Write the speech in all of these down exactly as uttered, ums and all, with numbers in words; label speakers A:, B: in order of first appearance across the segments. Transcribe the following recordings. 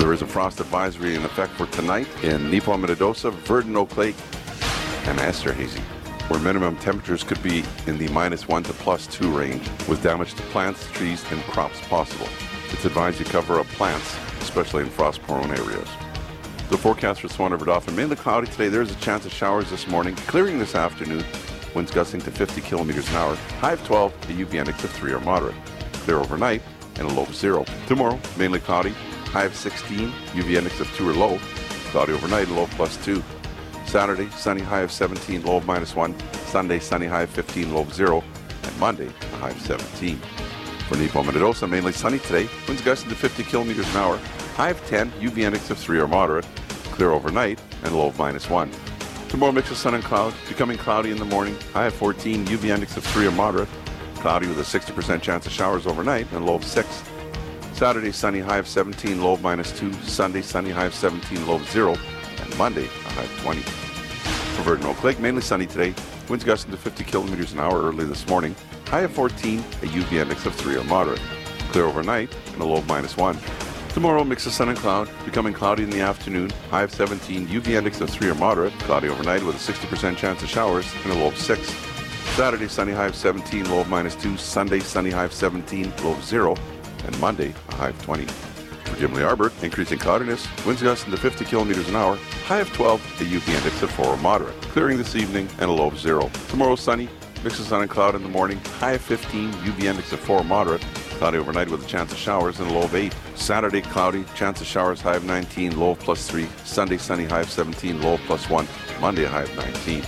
A: There is a frost advisory in effect for tonight in Neepawa, Minnedosa, Verdun, Oak Lake, and Esterhazy, where minimum temperatures could be in the minus one to plus two range, with damage to plants, trees, and crops possible. It's advised you cover up plants, especially in frost-prone areas. The forecast for Swan River Dauphin, mainly cloudy today. There's a chance of showers this morning, clearing this afternoon, winds gusting to fifty kilometers an hour, high of twelve, a U V index of three or moderate. Clear overnight, and a low of zero. Tomorrow, mainly cloudy, high of sixteen, U V index of two or low, cloudy overnight, a low of plus two. Saturday, sunny, high of seventeen, low of minus one. Sunday, sunny, high of fifteen, low of zero. And Monday, a high of seventeen. For Neepawa, Minnedosa, mainly sunny today, winds gusting to fifty kilometers an hour, high of ten, U V index of three or moderate, clear overnight, and low of minus one. Tomorrow, mix of sun and cloud, becoming cloudy in the morning, high of fourteen, U V index of three or moderate, cloudy with a sixty percent chance of showers overnight, and low of six. Saturday, sunny, high of seventeen, low of minus two. Sunday, sunny, high of seventeen, low of zero. And Monday, a high of twenty. For Verdun, Oak Lake, mainly sunny today, winds gusting to fifty kilometers an hour early this morning, high of fourteen, a U V index of three or moderate, clear overnight, and a low of minus one. Tomorrow, mix of sun and cloud, becoming cloudy in the afternoon, high of seventeen, U V index of three or moderate, cloudy overnight with a sixty percent chance of showers, and a low of six. Saturday, sunny, high of seventeen, low of minus two. Sunday, sunny, high of seventeen, low of zero. And Monday, a high of twenty. For Gimli Arbor, increasing cloudiness, winds gusting to fifty kilometers an hour, high of twelve, a U V index of four or moderate, clearing this evening, and a low of zero. Tomorrow, sunny, mix of sun and cloud in the morning, high of fifteen, U V index of four or moderate, cloudy overnight with a chance of showers, and a low of eight. Saturday, cloudy, chance of showers, high of nineteen, low of plus three. Sunday, sunny, high of seventeen, low of plus one. Monday, a high of nineteen.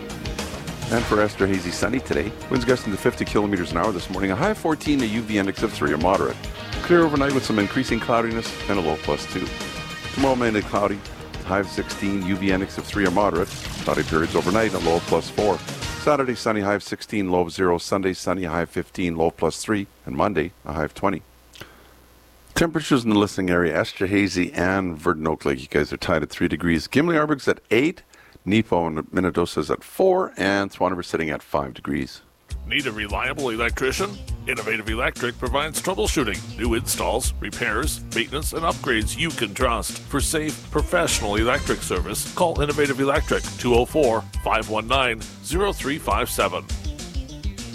A: And for Esterhazy, sunny today, winds gusting to fifty kilometers an hour this morning, a high of fourteen, a U V index of three or moderate. Clear overnight with some increasing cloudiness, and a low of plus two. Tomorrow, mainly cloudy, high of sixteen, U V index of three or moderate, cloudy periods overnight, and a low of plus four. Saturday, sunny, high of sixteen, low of zero. Sunday, sunny, high of fifteen, low of plus three. And Monday, a high of twenty. Temperatures in the listening area, Esterhazy and Verdun, Oak Lake, you guys are tied at three degrees. Gimli Arborg's at eight. Neepawa and Minnedosa is at four, and Swan River sitting at five degrees.
B: Need a reliable electrician? Innovative Electric provides troubleshooting, new installs, repairs, maintenance, and upgrades you can trust. For safe, professional electric service, call Innovative Electric, two oh four, five one nine, oh three five seven.